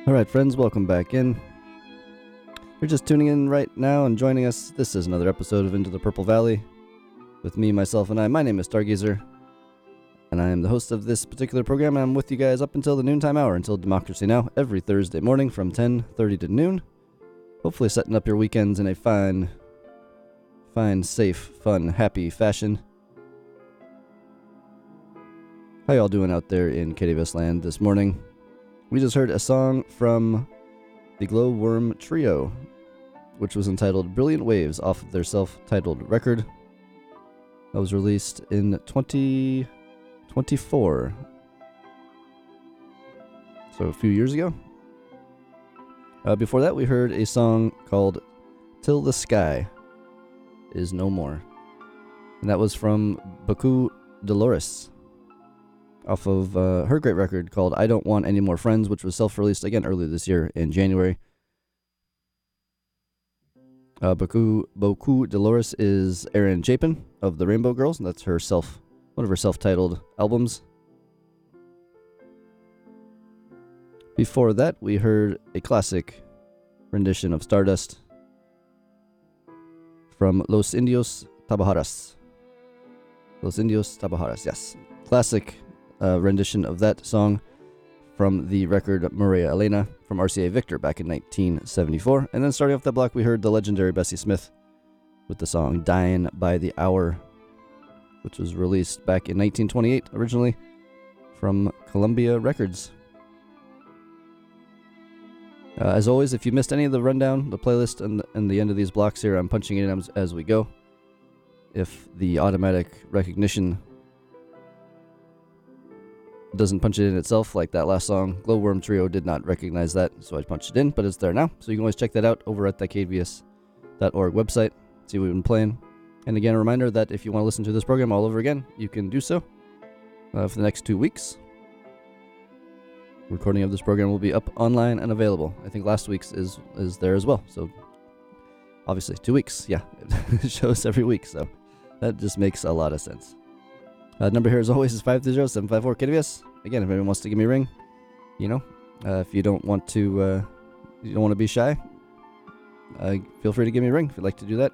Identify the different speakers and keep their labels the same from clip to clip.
Speaker 1: Alright, friends, welcome back in. You're just tuning in right now and joining us. This is another episode of Into the Purple Valley with me, myself, and I. My name is Stargazer, and I am the host of this particular program, and I'm with you guys up until the noontime hour, until Democracy Now! Every Thursday morning from 10:30 to noon. Hopefully setting up your weekends in a fine, safe, fun, happy fashion. How y'all doing out there in KDVS land this morning? We just heard a song from the Glowworm Trio, which was entitled Brilliant Waves off of their self-titled record. That was released in 2024. So a few years ago. Before that, we heard a song called Till the Sky Is No More. And that was from Baku Dolores, off of her great record called I Don't Want Any More Friends, which was self-released again earlier this year in January. Baku Dolores is Erin Chapin of the Rainbow Girls, and that's one of her self-titled albums. Before that, we heard a classic rendition of Stardust from Los Indios Tabajaras. Los Indios Tabajaras, yes. Classic rendition of that song from the record Maria Elena from RCA Victor back in 1974. And then starting off that block, we heard the legendary Bessie Smith with the song Dying by the Hour, which was released back in 1928 originally from Columbia Records. As always, if you missed any of the rundown, the playlist, and the end of these blocks here, I'm punching it in as we go. If the automatic recognition doesn't punch it in itself, like that last song, Glowworm Trio did not recognize that, so I punched it in, but it's there now. So you can always check that out over at the KDVS.org website, see what we've been playing. And again, a reminder that if you want to listen to this program all over again, you can do so for the next 2 weeks. Recording of this program will be up online and available. I think last week's is there as well. So obviously 2 weeks. Yeah, it shows every week. So that just makes a lot of sense. Number here as always is 530-754-KDVS. Again, if anyone wants to give me a ring, if you don't want to, be shy, feel free to give me a ring if you'd like to do that.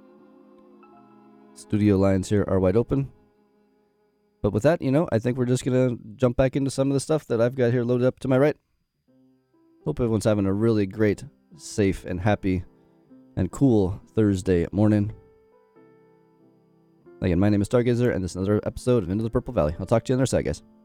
Speaker 1: Studio lines here are wide open. But with that, I think we're just going to jump back into some of the stuff that I've got here loaded up to my right. Hope everyone's having a really great, safe, and happy, and cool Thursday morning. Again, my name is Stargazer, and this is another episode of Into the Purple Valley. I'll talk to you on the other side, guys.